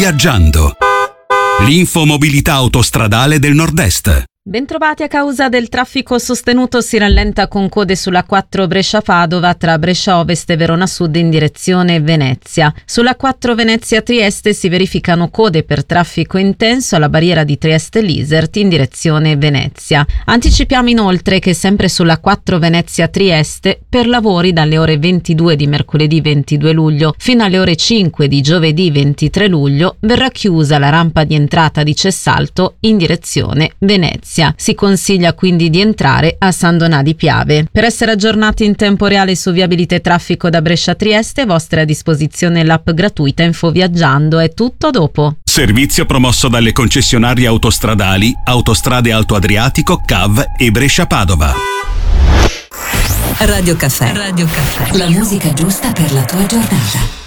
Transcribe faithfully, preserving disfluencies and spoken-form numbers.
Viaggiando. L'infomobilità autostradale del Nord-Est. Bentrovati. A causa del traffico sostenuto si rallenta con code sulla quattro Brescia-Padova tra Brescia Ovest e Verona Sud in direzione Venezia. Sulla quattro Venezia-Trieste si verificano code per traffico intenso alla barriera di Trieste-Lisert in direzione Venezia. Anticipiamo inoltre che sempre sulla quattro Venezia-Trieste per lavori dalle ore ventidue di mercoledì ventidue luglio fino alle ore cinque di giovedì ventitré luglio verrà chiusa la rampa di entrata di Cessalto in direzione Venezia. Si consiglia quindi di entrare a San Donà di Piave. Per essere aggiornati in tempo reale su viabilità e traffico da Brescia a Trieste, vostra a disposizione l'app gratuita Infoviaggiando. È tutto, dopo. Servizio promosso dalle concessionarie autostradali Autostrade Alto Adriatico, C A V e Brescia Padova. Radio Caffè. Radio Caffè. La musica giusta per la tua giornata.